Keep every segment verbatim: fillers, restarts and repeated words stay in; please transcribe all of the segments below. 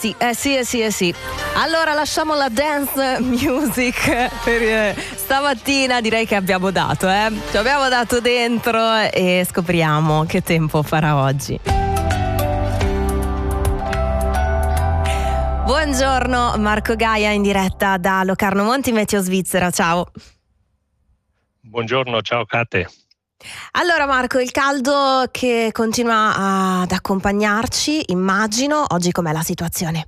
sì, eh sì, eh sì, eh sì. Allora lasciamo la dance music per eh, stamattina, direi che abbiamo dato, eh. Ci abbiamo dato dentro e scopriamo che tempo farà oggi. Buongiorno Marco Gaia in diretta da Locarno Monti, Meteo Svizzera, ciao. Buongiorno, ciao Kate. Allora Marco, il caldo che continua ad accompagnarci, immagino, oggi com'è la situazione?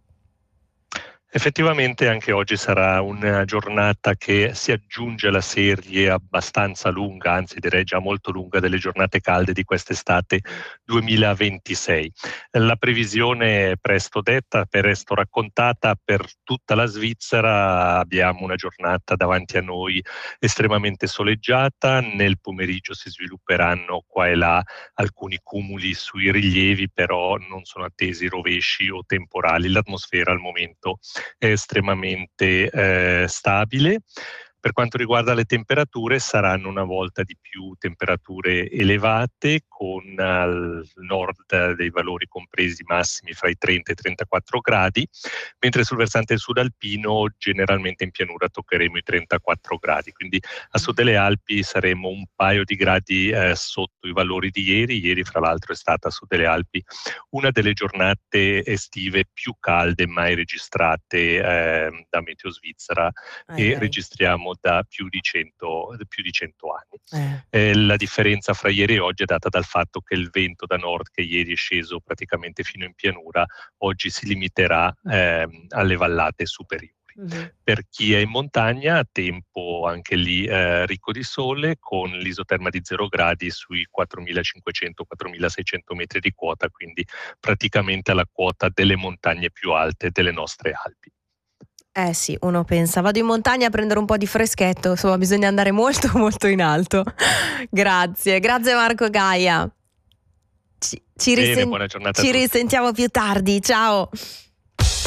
Effettivamente anche oggi sarà una giornata che si aggiunge alla serie abbastanza lunga, anzi direi già molto lunga, delle giornate calde di quest'estate duemilaventisei. La previsione è presto detta, presto raccontata, per tutta la Svizzera abbiamo una giornata davanti a noi estremamente soleggiata, nel pomeriggio si svilupperanno qua e là alcuni cumuli sui rilievi, però non sono attesi rovesci o temporali. L'atmosfera al momento è estremamente eh, stabile. Per quanto riguarda le temperature, saranno una volta di più temperature elevate, con al nord dei valori compresi massimi fra i trenta e i trentaquattro gradi, mentre sul versante sud alpino generalmente in pianura toccheremo i trentaquattro gradi, quindi a sud delle Alpi saremo un paio di gradi eh, sotto i valori di ieri. Ieri fra l'altro è stata a sud delle Alpi una delle giornate estive più calde mai registrate eh, da Meteo Svizzera Ai e ai. registriamo da più di cento, più di cento anni. Eh. Eh, la differenza fra ieri e oggi è data dal fatto che il vento da nord, che ieri è sceso praticamente fino in pianura, oggi si limiterà eh, alle vallate superiori. Mm-hmm. Per chi è in montagna, tempo anche lì eh, ricco di sole, con l'isoterma di zero gradi sui quattromilacinquecento quattromilaseicento metri di quota, quindi praticamente alla quota delle montagne più alte delle nostre Alpi. Eh sì, uno pensa, vado in montagna a prendere un po' di freschetto, insomma bisogna andare molto molto in alto. Grazie, grazie Marco Gaia. Ci, ci, Bene, risen- buona giornata a ci tutti. risentiamo più tardi, ciao.